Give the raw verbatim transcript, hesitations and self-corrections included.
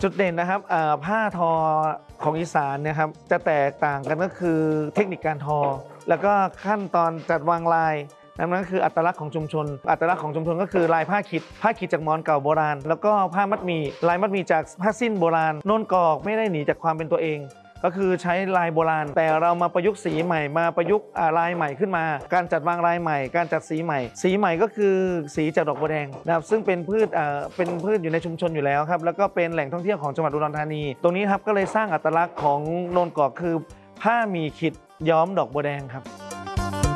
จุดเด่นนะครับผ้าทอของอีสานเนี่ยครับจะแตกต่างกันก็คือเทคนิคการทอแล้วก็ขั้นตอนจัดวางลายนั่นคืออัตลักษณ์ของชุมชนอัตลักษณ์ของชุมชนก็คือลายผ้าขิดผ้าขิดจากมอญเก่าโบราณแล้วก็ผ้ามัดหมี่ลายมัดหมี่จากผ้าสิ้นโบราณโน่นกอกไม่ได้หนีจากความเป็นตัวเองก็คือใช้ลายโบราณแต่เรามาประยุกต์สีใหม่มาประยุกต์ลายใหม่ขึ้นมาการจัดวางลายใหม่การจัดสีใหม่สีใหม่ก็คือสีจากดอกบัวแดงนะครับซึ่งเป็นพืชเป็นพืชอยู่ในชุมชนอยู่แล้วครับแล้วก็เป็นแหล่งท่องเที่ยวของจังหวัดอุดรธานีตรงนี้ครับก็เลยสร้างอัตลักษณ์ของโนนกอกคือผ้าหมี่ขิดย้อมดอกบัวแดงครับ